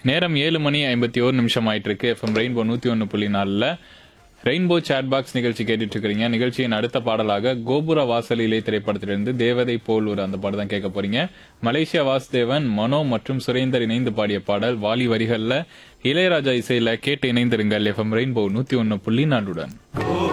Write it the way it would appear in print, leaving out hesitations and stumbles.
நேரம் 7:51 ஆயிட்டு இருக்கு. FM rainbow 101.4 rainbow chat box நிகழ்ச்சி கேட்டுட்டு இருக்கிறீங்க. நிகழ்ச்சியின் அடுத்த பாடலாக கோபுர வாசலிலே திரைப்படத்திலிருந்து தேவதை போல் ஒரு அந்த பாடம் தான் கேட்க போறீங்க. மலேசியா வாசுதேவன், மனோ மற்றும் சுரேந்தர் இணைந்து பாடிய பாடல். வாலி வரிகள்ல, இளையராஜா இசையில கேட்டு இணைந்திருங்கள் எஃப்எம் ரெயின்போ 101.4.